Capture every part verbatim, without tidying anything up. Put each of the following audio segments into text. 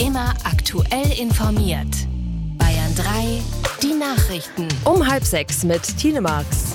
Immer aktuell informiert. Bayern drei, die Nachrichten. Um halb sechs mit Tine Marx.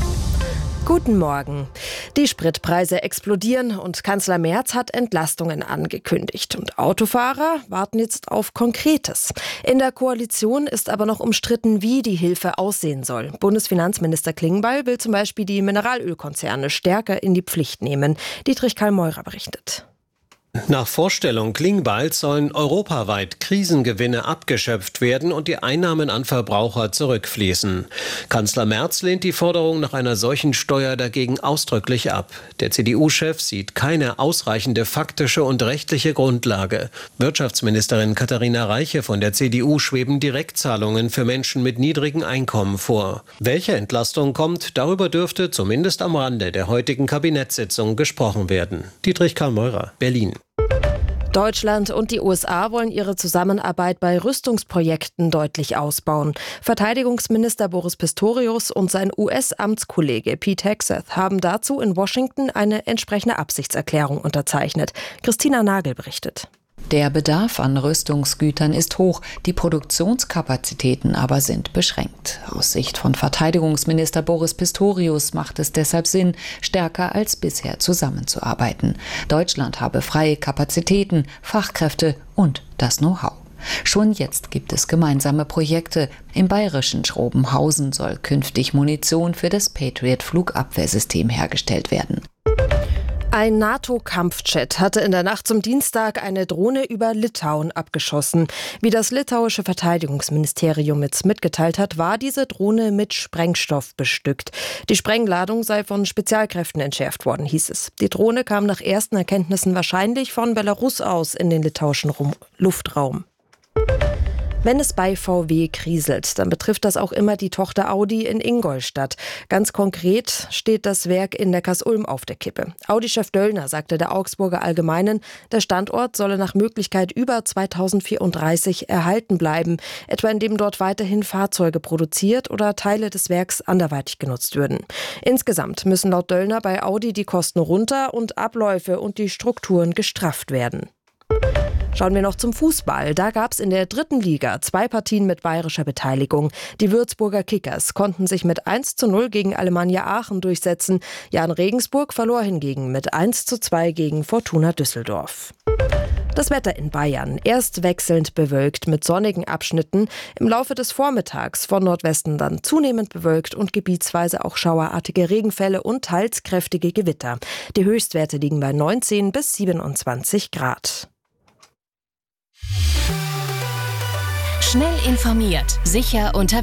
Guten Morgen. Die Spritpreise explodieren und Kanzler Merz hat Entlastungen angekündigt. Und Autofahrer warten jetzt auf Konkretes. In der Koalition ist aber noch umstritten, wie die Hilfe aussehen soll. Bundesfinanzminister Klingbeil will zum Beispiel die Mineralölkonzerne stärker in die Pflicht nehmen. Dietrich Karl-Meurer berichtet. Nach Vorstellung Klingbeils sollen europaweit Krisengewinne abgeschöpft werden und die Einnahmen an Verbraucher zurückfließen. Kanzler Merz lehnt die Forderung nach einer solchen Steuer dagegen ausdrücklich ab. Der C D U-Chef sieht keine ausreichende faktische und rechtliche Grundlage. Wirtschaftsministerin Katharina Reiche von der C D U schweben Direktzahlungen für Menschen mit niedrigen Einkommen vor. Welche Entlastung kommt, darüber dürfte zumindest am Rande der heutigen Kabinettssitzung gesprochen werden. Dietrich Karl-Meurer, Berlin. Deutschland und die U S A wollen ihre Zusammenarbeit bei Rüstungsprojekten deutlich ausbauen. Verteidigungsminister Boris Pistorius und sein U S-Amtskollege Pete Hegseth haben dazu in Washington eine entsprechende Absichtserklärung unterzeichnet. Christina Nagel berichtet. Der Bedarf an Rüstungsgütern ist hoch, die Produktionskapazitäten aber sind beschränkt. Aus Sicht von Verteidigungsminister Boris Pistorius macht es deshalb Sinn, stärker als bisher zusammenzuarbeiten. Deutschland habe freie Kapazitäten, Fachkräfte und das Know-how. Schon jetzt gibt es gemeinsame Projekte. Im bayerischen Schrobenhausen soll künftig Munition für das Patriot-Flugabwehrsystem hergestellt werden. Ein NATO-Kampfjet hatte in der Nacht zum Dienstag eine Drohne über Litauen abgeschossen. Wie das litauische Verteidigungsministerium jetzt mitgeteilt hat, war diese Drohne mit Sprengstoff bestückt. Die Sprengladung sei von Spezialkräften entschärft worden, hieß es. Die Drohne kam nach ersten Erkenntnissen wahrscheinlich von Belarus aus in den litauischen Luftraum. Wenn es bei V W kriselt, dann betrifft das auch immer die Tochter Audi in Ingolstadt. Ganz konkret steht das Werk in Neckarsulm auf der Kippe. Audi-Chef Döllner sagte der Augsburger Allgemeinen, der Standort solle nach Möglichkeit über zweitausendvierunddreißig erhalten bleiben, etwa indem dort weiterhin Fahrzeuge produziert oder Teile des Werks anderweitig genutzt würden. Insgesamt müssen laut Döllner bei Audi die Kosten runter und Abläufe und die Strukturen gestrafft werden. Schauen wir noch zum Fußball. Da gab es in der dritten Liga zwei Partien mit bayerischer Beteiligung. Die Würzburger Kickers konnten sich mit eins zu null gegen Alemannia Aachen durchsetzen. Jan Regensburg verlor hingegen mit eins zu zwei gegen Fortuna Düsseldorf. Das Wetter in Bayern. Erst wechselnd bewölkt mit sonnigen Abschnitten. Im Laufe des Vormittags von Nordwesten dann zunehmend bewölkt und gebietsweise auch schauerartige Regenfälle und teils kräftige Gewitter. Die Höchstwerte liegen bei neunzehn bis siebenundzwanzig Grad. Schnell informiert, sicher unterwegs.